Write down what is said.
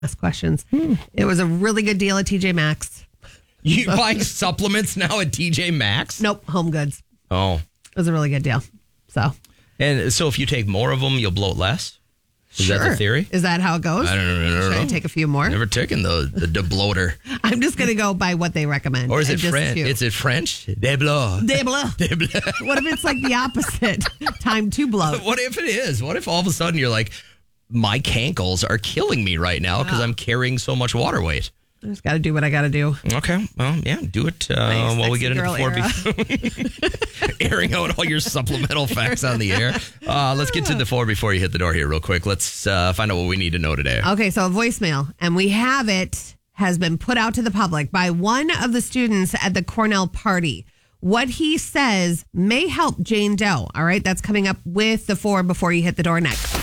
ask questions. It was a really good deal at TJ Maxx. You buying supplements now at TJ Maxx? Nope, Home Goods. Oh. It was a really good deal. So if you take more of them, you'll bloat less? Is that the theory? Is that how it goes? I don't know. Should I take a few more? Never taken the bloater. I'm just going to go by what they recommend. Or is it French? Is it French? Des blots. Des blots. Des blots. What if it's like the opposite? Time to bloat. What if it is? What if all of a sudden you're like, my cankles are killing me right now because I'm carrying so much water weight? I just got to do what I got to do. Okay. Well, yeah, do it while we get into the 4 airing out all your supplemental facts on the air. Let's get to the 4 before you hit the door here real quick. Let's find out what we need to know today. Okay, so a voicemail, and we have it, has been put out to the public by one of the students at the Cornell party. What he says may help Jane Doe. All right, that's coming up with the 4 before you hit the door next.